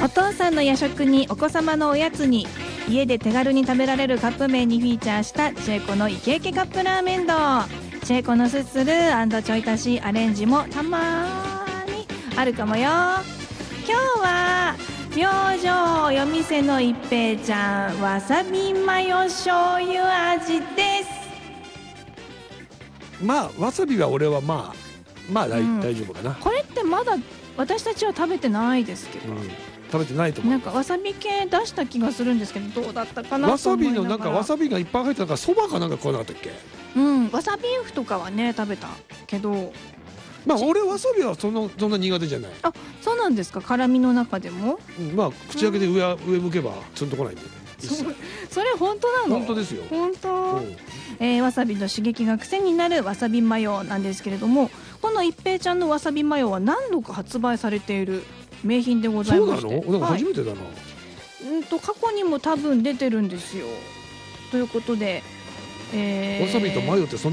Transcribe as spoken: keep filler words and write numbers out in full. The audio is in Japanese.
お父さんの夜食にお子様のおやつに家で手軽に食べられるカップ麺にフィーチャーしたチェコのイケイケカップラーメン堂。チェコのスツル&ちょい足しアレンジもたまにあるかもよ。今日は明星夜店の一平ちゃんわさびマヨ醤油味です。 まあわさびは俺はまあまあ大、うん、大丈夫かな。 これってまだ私たちは食べてないですけど、うん、 食べてないと思う。 なんかわさび系出した気がするんですけど、どうだったかなと思いながら。 わさびのなんかわさびがいっぱい入ってたからそばかなんか食わなかったっけ。 うん、わさビーフとかはね食べたけど、 まあ俺わさびはそのそんな苦手じゃない。 あ、そうなんですか。辛みの中でも、 うん、まあ口開けて上、うん、上向けばつんとこないんで。 そ, それ本当なの？ 本当ですよ。 本当。えー、わさびの刺激が癖になるわさびマヨなんですけれども、この一平ちゃんのわさびマヨは何度か発売されている名品でございまして。 そうなの？なんか初めてだな。はい、 うんと過去にも多分出てるんですよ。ということで、えー、 わさびとマヨってそん